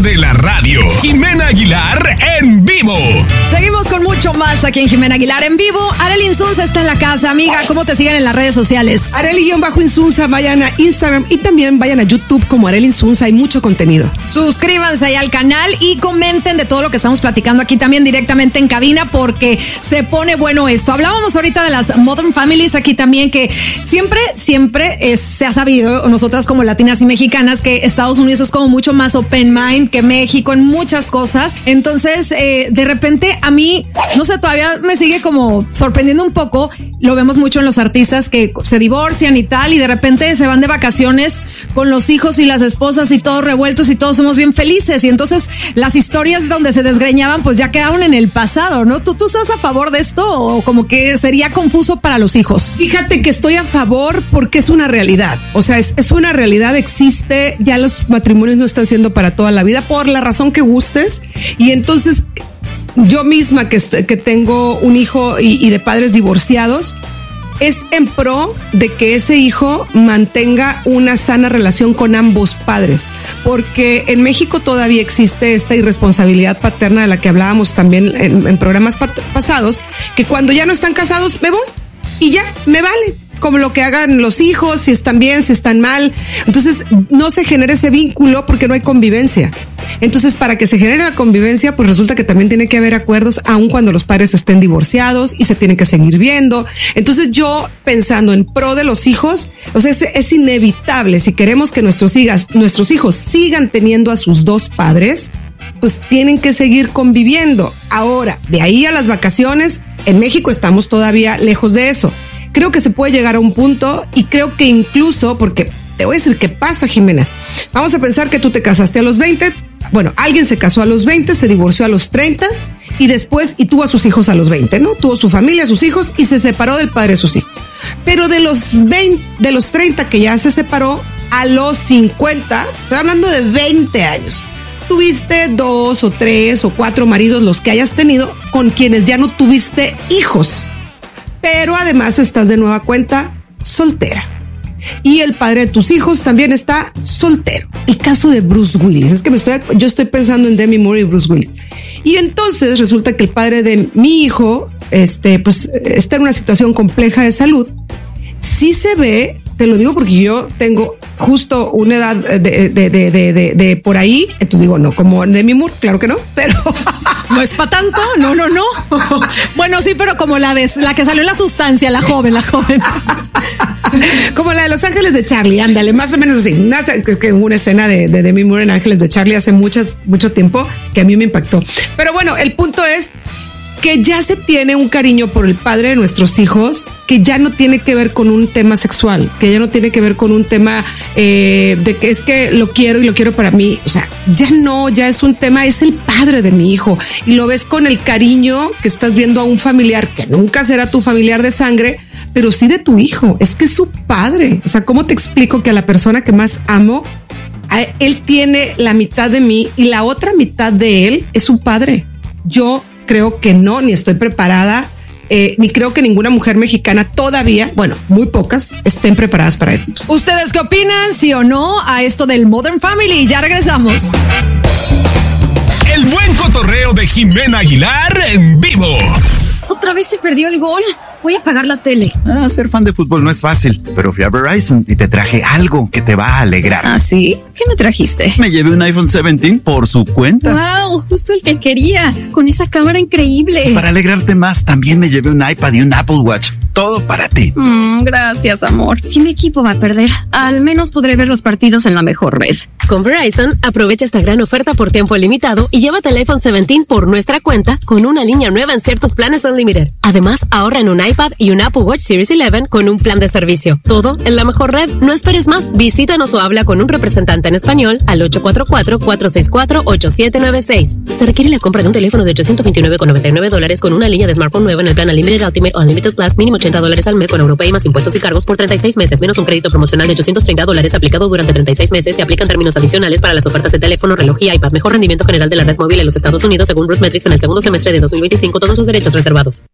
de la radio, Jimena Aguilar en vivo. Seguimos con mucho más aquí en Jimena Aguilar en vivo. Arely Insunza está en la casa, amiga. ¿Cómo te siguen en las redes sociales? Arely_Insunza, vayan a Instagram y también vayan a YouTube como Arely Insunza, hay mucho contenido. Suscríbanse ahí al canal y comenten de todo lo que estamos platicando aquí también directamente en cabina porque se pone bueno esto. Hablábamos ahorita de las Modern Families aquí también, que siempre se ha sabido, nosotras como latinas y mexicanas, que Estados Unidos es como mucho más open mind que México en muchas cosas. Entonces, de repente a mí, no sé, todavía me sigue como sorprendiendo un poco. Lo vemos mucho en los artistas que se divorcian y tal, y de repente se van de vacaciones con los hijos y las esposas y todos revueltos y todos somos bien felices. Y entonces las historias donde se desgreñaban pues ya quedaron en el pasado, ¿no? ¿Tú estás a favor de esto o como que sería confuso para los hijos? Fíjate que estoy a favor porque es una realidad. O sea, es una realidad, existe. Ya los matrimonios no están siendo para toda la vida por la razón que gustes. Y entonces yo misma que tengo un hijo y de padres divorciados, es en pro de que ese hijo mantenga una sana relación con ambos padres, porque en México todavía existe esta irresponsabilidad paterna de la que hablábamos también en programas pasados, que cuando ya no están casados me voy y ya, me vale, como lo que hagan los hijos, si están bien, si están mal. Entonces no se genera ese vínculo porque no hay convivencia. Entonces, para que se genere la convivencia, pues resulta que también tiene que haber acuerdos, aun cuando los padres estén divorciados y se tienen que seguir viendo. Entonces, yo pensando en pro de los hijos, o sea, es inevitable. Si queremos que nuestros hijos sigan teniendo a sus dos padres, pues tienen que seguir conviviendo. Ahora, de ahí a las vacaciones, en México estamos todavía lejos de eso. Creo que se puede llegar a un punto y creo que incluso, porque te voy a decir qué pasa, Jimena. Vamos a pensar que tú te casaste a los 20. Bueno, alguien se casó a los 20, se divorció a los 30 y tuvo a sus hijos a los 20, ¿no? Tuvo su familia, sus hijos y se separó del padre de sus hijos. Pero de los 30 que ya se separó a los 50, estoy hablando de 20 años. Tuviste 2 o 3 o 4 maridos, los que hayas tenido, con quienes ya no tuviste hijos. Pero además estás de nueva cuenta soltera. Y el padre de tus hijos también está soltero. El caso de Bruce Willis. Es que yo estoy pensando en Demi Moore y Bruce Willis. Y entonces resulta que el padre de mi hijo, pues está en una situación compleja de salud. Sí se ve, te lo digo porque yo tengo justo una edad de por ahí. Entonces digo, no como Demi Moore, claro que no, pero no es para tanto, no. Bueno, sí, pero como la que salió en La Sustancia, la joven. Como la de Los Ángeles de Charlie, ándale, más o menos así. Es que hubo una escena de Demi Moore en Ángeles de Charlie hace mucho tiempo que a mí me impactó. Pero bueno, el punto es que ya se tiene un cariño por el padre de nuestros hijos que ya no tiene que ver con un tema sexual, que ya no tiene que ver con un tema de que es que lo quiero y lo quiero para mí. O sea, ya es un tema, es el padre de mi hijo y lo ves con el cariño que estás viendo a un familiar que nunca será tu familiar de sangre, pero sí de tu hijo. Es que es su padre. O sea, ¿cómo te explico que a la persona que más amo, él tiene la mitad de mí y la otra mitad de él es su padre? Yo creo que no, ni estoy preparada, ni creo que ninguna mujer mexicana todavía, bueno, muy pocas, estén preparadas para eso. ¿Ustedes qué opinan, sí o no, a esto del Modern Family? Ya regresamos. El buen cotorreo de Jimena Aguilar en vivo. Otra vez se perdió el gol. Voy a apagar la tele. Ser fan de fútbol no es fácil, pero fui a Verizon y te traje algo que te va a alegrar. ¿Ah, sí? ¿Qué me trajiste? Me llevé un iPhone 17 por su cuenta. ¡Wow! Justo el que quería, con esa cámara increíble. Para alegrarte más, también me llevé un iPad y un Apple Watch. Todo para ti. Gracias, amor. Si mi equipo va a perder, al menos podré ver los partidos en la mejor red. Con Verizon, aprovecha esta gran oferta por tiempo limitado y llévate el iPhone 17 por nuestra cuenta con una línea nueva en ciertos planes Unlimited. Además, ahorra en un iPad y un Apple Watch Series 11 con un plan de servicio. Todo en la mejor red. No esperes más. Visítanos o habla con un representante en español al 844-464-8796. Se requiere la compra de un teléfono de $829.99 con una línea de smartphone nueva en el plan Unlimited Ultimate o Unlimited Plus, mínimo $80 al mes con Europay más impuestos y cargos por 36 meses, menos un crédito promocional de $830 aplicado durante 36 meses. Se aplican términos adicionales para las ofertas de teléfono, reloj y iPad. Mejor rendimiento general de la red móvil en los Estados Unidos según RootMetrics en el segundo semestre de 2025. Todos los derechos reservados.